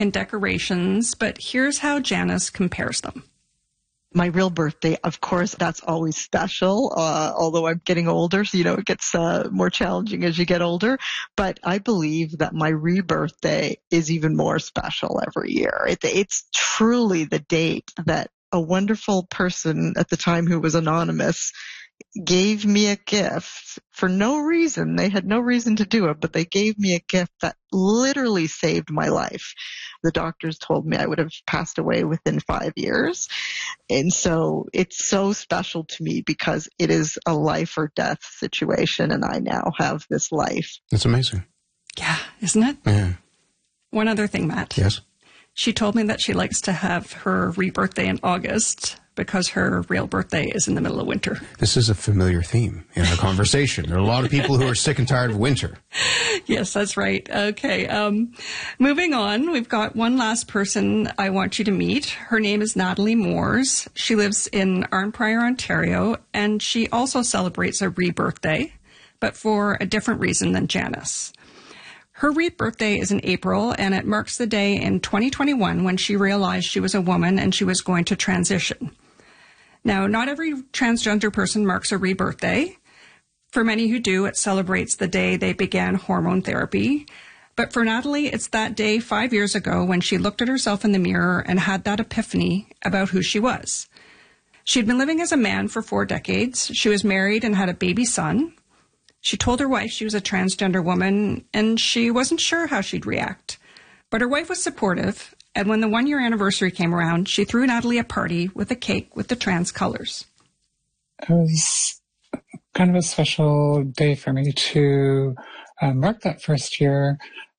and decorations, but here's how Janice compares them. My real birthday, of course, that's always special, although I'm getting older, so, it gets more challenging as you get older. But I believe that my rebirthday is even more special every year. It's truly the date that a wonderful person at the time who was anonymous gave me a gift for no reason. They had no reason to do it, but they gave me a gift that literally saved my life. The doctors told me I would have passed away within 5 years. And so it's so special to me because it is a life or death situation, and I now have this life. That's amazing. Yeah, isn't it? Yeah. One other thing, Matt. Yes? She told me that she likes to have her rebirthday in August because her real birthday is in the middle of winter. This is a familiar theme in our conversation. There are a lot of people who are sick and tired of winter. Yes, that's right. Okay. Moving on, we've got one last person I want you to meet. Her name is Natalie Moores. She lives in Arnprior, Ontario, and she also celebrates a rebirthday, but for a different reason than Janice. Her rebirthday is in April, and it marks the day in 2021 when she realized she was a woman and she was going to transition. Now, not every transgender person marks a rebirthday. For many who do, it celebrates the day they began hormone therapy. But for Natalie, it's that day 5 years ago when she looked at herself in the mirror and had that epiphany about who she was. She'd been living as a man for 4 decades. She was married and had a baby son. She told her wife she was a transgender woman, and she wasn't sure how she'd react. But her wife was supportive, and when the 1-year anniversary came around, she threw Natalie a party with a cake with the trans colors. It was kind of a special day for me to mark that first year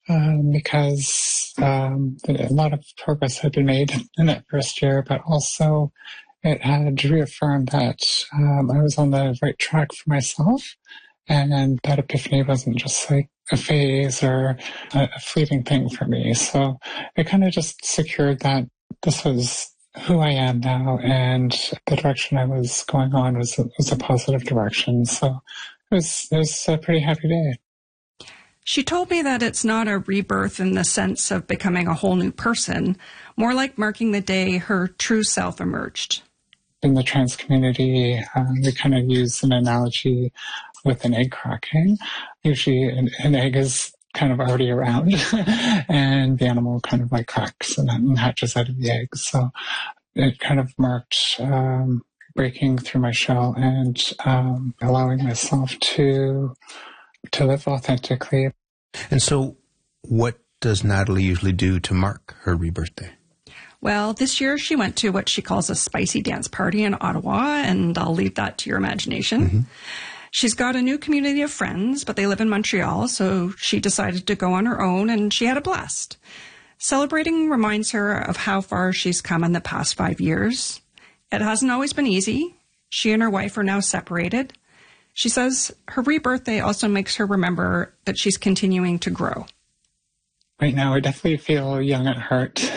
because a lot of progress had been made in that first year, but also it had reaffirmed that I was on the right track for myself. And that epiphany wasn't just like a phase or a fleeting thing for me. So it kind of just secured that this was who I am now, and the direction I was going on was a positive direction. So it was a pretty happy day. She told me that it's not a rebirth in the sense of becoming a whole new person, more like marking the day her true self emerged. In the trans community, we kind of use an analogy with an egg cracking. Usually an egg is kind of already around and the animal kind of like cracks and hatches out of the egg. So it kind of marked breaking through my shell and allowing myself to live authentically. And so what does Natalie usually do to mark her rebirthday? Well, this year she went to what she calls a spicy dance party in Ottawa, and I'll leave that to your imagination. Mm-hmm. She's got a new community of friends, but they live in Montreal, so she decided to go on her own, and she had a blast. Celebrating reminds her of how far she's come in the past 5 years. It hasn't always been easy. She and her wife are now separated. She says her rebirthday also makes her remember that she's continuing to grow. Right now, I definitely feel young at heart.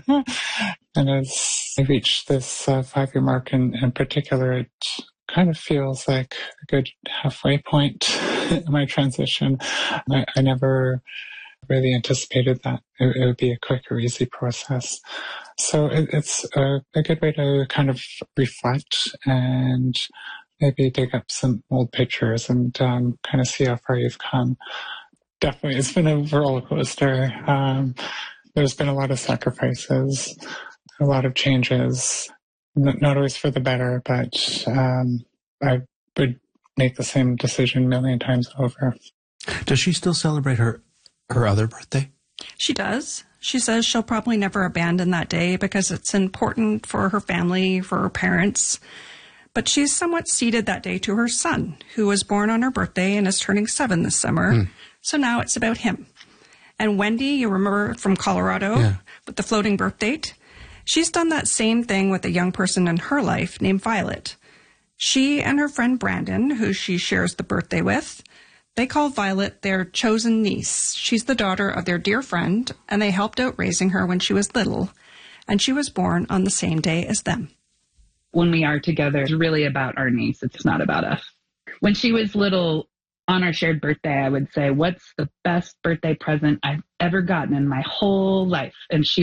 And as I reach this 5-year mark in particular, it kind of feels like a good halfway point in my transition. I never really anticipated that it would be a quick or easy process. So it's a good way to kind of reflect and maybe dig up some old pictures and kind of see how far you've come. Definitely, it's been a roller coaster. There's been a lot of sacrifices, a lot of changes, not always for the better, but I would make the same decision a million times over. Does she still celebrate her other birthday? She does. She says she'll probably never abandon that day because it's important for her family, for her parents. But she's somewhat ceded that day to her son, who was born on her birthday and is turning 7 this summer. So now it's about him. And Wendy, you remember from Colorado, with the floating birth date? She's done that same thing with a young person in her life named Violet. She and her friend Brandon, who she shares the birthday with, they call Violet their chosen niece. She's the daughter of their dear friend, and they helped out raising her when she was little, and she was born on the same day as them. When we are together, it's really about our niece. It's not about us. When she was little, on our shared birthday, I would say, what's the best birthday present I've ever gotten in my whole life? And she